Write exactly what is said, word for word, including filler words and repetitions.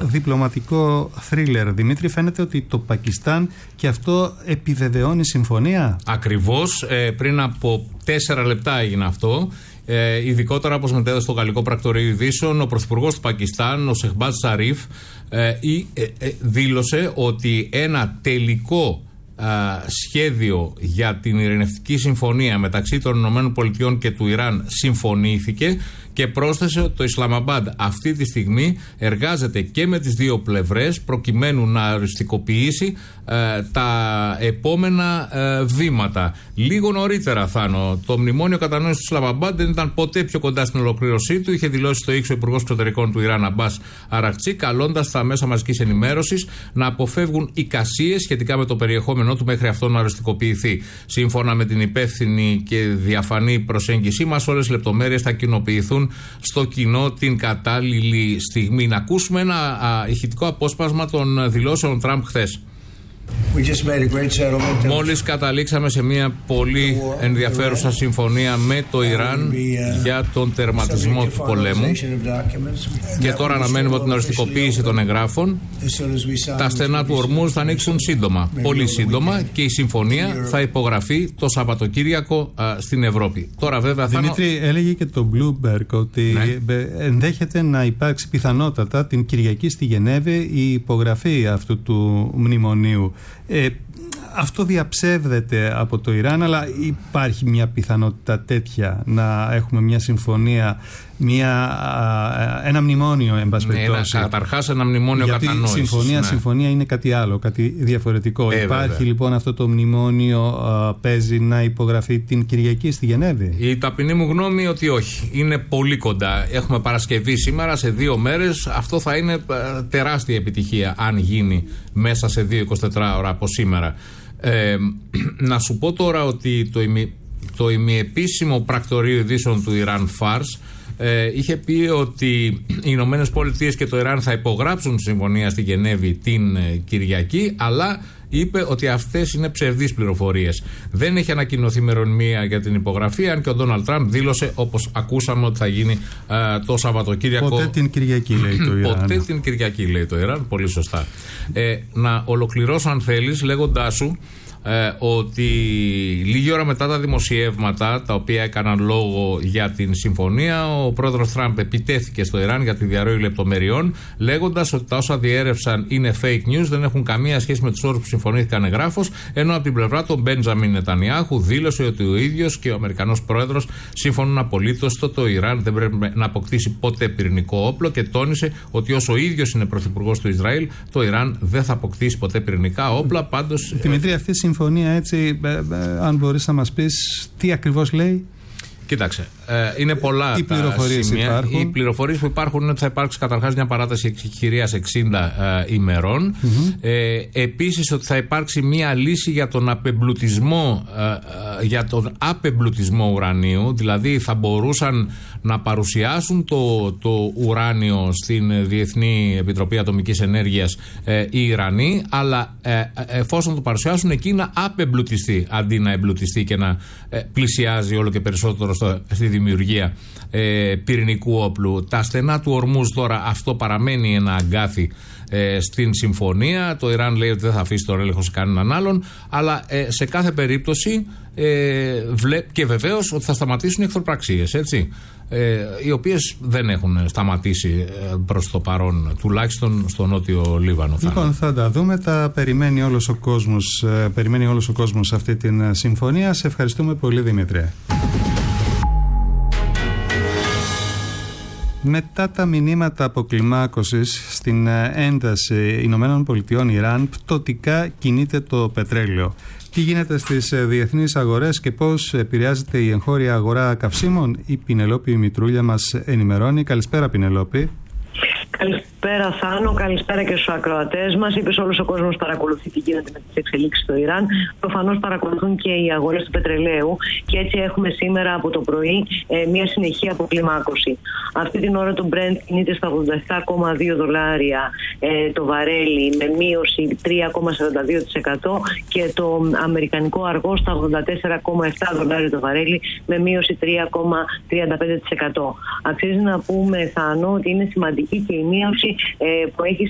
διπλωματικό θρίλερ. Δημήτρη, φαίνεται ότι το Πακιστάν και αυτό επιβεβαιώνει συμφωνία. Ακριβώς. Ε, πριν από τέσσερα λεπτά έγινε αυτό. Ε, ειδικότερα, όπως μετέδωσε το Γαλλικό Πρακτορείο Ειδήσεων, ο Πρωθυπουργός του Πακιστάν, ο Σεχμπάζ Σαρίφ, ε, ε, ε, δήλωσε ότι ένα τελικό ε, σχέδιο για την ειρηνευτική συμφωνία μεταξύ των ΗΠΑ και του Ιράν συμφωνήθηκε, και πρόσθεσε ότι το Ισλαμαμπάντ αυτή τη στιγμή εργάζεται και με τις δύο πλευρές προκειμένου να οριστικοποιήσει ε, τα επόμενα ε, βήματα. Λίγο νωρίτερα, Θάνο, το μνημόνιο κατανόησης του Ισλαμαμπάντ δεν ήταν ποτέ πιο κοντά στην ολοκλήρωσή του. Είχε δηλώσει το X ο Υπουργός Εξωτερικών του Ιράν, Αμπάς Αραχτσί, καλώντας τα μέσα μαζικής ενημέρωσης να αποφεύγουν εικασίες σχετικά με το περιεχόμενό του μέχρι αυτό να οριστικοποιηθεί. Σύμφωνα με την υπεύθυνη και διαφανή προσέγγιση μας, όλες οι λεπτομέρειες θα κοινοποιηθούν στο κοινό την κατάλληλη στιγμή. Να ακούσουμε ένα α, ηχητικό απόσπασμα των δηλώσεων Τραμπ χθες. Μόλις καταλήξαμε σε μια πολύ ενδιαφέρουσα συμφωνία με το Ιράν για τον τερματισμό του πολέμου, και τώρα αναμένουμε την οριστικοποίηση των εγγράφων. Τα στενά του Ορμούζ θα ανοίξουν σύντομα, πολύ σύντομα, και η συμφωνία θα υπογραφεί το Σαββατοκύριακο α, στην Ευρώπη. Τώρα βέβαια θα... Δημήτρη, έλεγε και το Bloomberg ότι ναι. ενδέχεται να υπάρξει πιθανότατα την Κυριακή στη Γενέβη η υπογραφή αυτού του μνημονίου. Ε, αυτό διαψεύδεται από το Ιράν, αλλά υπάρχει μια πιθανότητα τέτοια να έχουμε μια συμφωνία, μια, ένα μνημόνιο, εν πάση περιπτώσει. Ναι, καταρχάς ένα μνημόνιο κατανόησης. Γιατί συμφωνία, ναι. συμφωνία είναι κάτι άλλο, κάτι διαφορετικό. Ε, υπάρχει βέβαια. Λοιπόν αυτό το μνημόνιο α, παίζει να υπογραφεί την Κυριακή στη Γενέβη? Η ταπεινή μου γνώμη ότι όχι. Είναι πολύ κοντά. Έχουμε Παρασκευή σήμερα, σε δύο μέρες. Αυτό θα είναι α, τεράστια επιτυχία αν γίνει μέσα σε δύο εικοσιτέσσερις ώρα από σήμερα. Ε, να σου πω τώρα ότι το, ημι, το ημιεπίσημο πρακτορείο ειδήσεων του Ιράν, Φάρς, ε, είχε πει ότι οι Ηνωμένες Πολιτείες και το Ιράν θα υπογράψουν τη συμφωνία στη Γενέβη την ε, Κυριακή, αλλά είπε ότι αυτές είναι ψευδείς πληροφορίες. Δεν έχει ανακοινωθεί ημερομηνία για την υπογραφή, αν και ο Ντόναλντ Τραμπ δήλωσε, όπως ακούσαμε, ότι θα γίνει ε, το Σαββατοκύριακο. Ποτέ την Κυριακή, λέει το Ιράν. Ποτέ την Κυριακή, λέει το Ιράν. Πολύ σωστά. Ε, να ολοκληρώσω, αν θέλεις, λέγοντάς σου Ε, ότι λίγη ώρα μετά τα δημοσιεύματα τα οποία έκαναν λόγο για την συμφωνία, ο πρόεδρος Τραμπ επιτέθηκε στο Ιράν για τη διαρροή λεπτομεριών, λέγοντας ότι τα όσα διέρευσαν είναι fake news, δεν έχουν καμία σχέση με τους όρους που συμφωνήθηκαν εγγράφως, ενώ από την πλευρά του Μπέντζαμιν Νετανιάχου δήλωσε ότι ο ίδιος και ο Αμερικανός πρόεδρος συμφωνούν απολύτως στο το Ιράν δεν πρέπει να αποκτήσει ποτέ πυρηνικό όπλο, και τόνισε ότι όσο ο ίδιος είναι πρωθυπουργός του Ισραήλ, το Ιράν δεν θα αποκτήσει ποτέ πυρηνικά όπλα. Πάντως, Δημήτρη, αυτή η συμφωνία, έτσι, ε, ε, αν μπορείς να μας πεις τι ακριβώς λέει? Κοίταξε, ε, είναι πολλά οι τα σημεία. Υπάρχουν. Οι πληροφορίες που υπάρχουν είναι ότι θα υπάρξει καταρχάς μια παράταση εξηχηρίας εξήντα ε, ημερών. Mm-hmm. Ε, επίσης ότι θα υπάρξει μια λύση για τον απεμπλουτισμό, ε, ε, για τον απεμπλουτισμό ουρανίου. Δηλαδή θα μπορούσαν να παρουσιάσουν το, το ουράνιο στην Διεθνή Επιτροπή Ατομικής Ενέργειας ε, οι Ιρανοί, αλλά ε, εφόσον το παρουσιάσουν εκεί να απεμπλουτιστεί αντί να εμπλουτιστεί και να ε, πλησιάζει όλο και περισσότερο στο, στη δημιουργία ε, πυρηνικού όπλου. Τα στενά του Ορμούζ τώρα, αυτό παραμένει ένα αγκάθι ε, στην συμφωνία. Το Ιράν λέει ότι δεν θα αφήσει το έλεγχο σε κανέναν άλλον, αλλά ε, σε κάθε περίπτωση ε, βλέ, και βεβαίως ότι θα σταματήσουν οι εχθροπραξίες, έτσι, ε, οι οποίες δεν έχουν σταματήσει ε, προς το παρόν, τουλάχιστον στο νότιο Λίβανο. Λοιπόν, θα τα δούμε, τα περιμένει όλος ο κόσμος, ε, περιμένει όλος ο κόσμος αυτή την συμφωνία. Σε ευχαριστούμε πολύ, Δημήτρη. Μετά τα μηνύματα αποκλιμάκωσης στην ένταση Ηνωμένων Πολιτειών Ιράν, πτωτικά κινείται το πετρέλαιο. Τι γίνεται στις διεθνείς αγορές και πώς επηρεάζεται η εγχώρια αγορά καυσίμων? Η Πινελόπη Μητρούλια μας ενημερώνει. Καλησπέρα, Πινελόπη. Καλησπέρα, Θάνο. Καλησπέρα και στους ακροατές μας. Είπες, όλος ο κόσμος παρακολουθεί τι γίνεται με τις εξελίξεις στο Ιράν. Προφανώς παρακολουθούν και οι αγορές του πετρελαίου, και έτσι έχουμε σήμερα από το πρωί ε, μια συνεχή αποκλιμάκωση. Αυτή την ώρα το Brent κινείται στα ογδόντα επτά κόμμα δύο δολάρια ε, το βαρέλι, με μείωση τρία κόμμα σαράντα δύο τοις εκατό, και το αμερικανικό αργό στα ογδόντα τέσσερα κόμμα επτά δολάρια το βαρέλι, με μείωση τρία κόμμα τριάντα πέντε τοις εκατό. Αξίζει να πούμε, Θάνο, ότι είναι σημαντική και η μείωση που έχει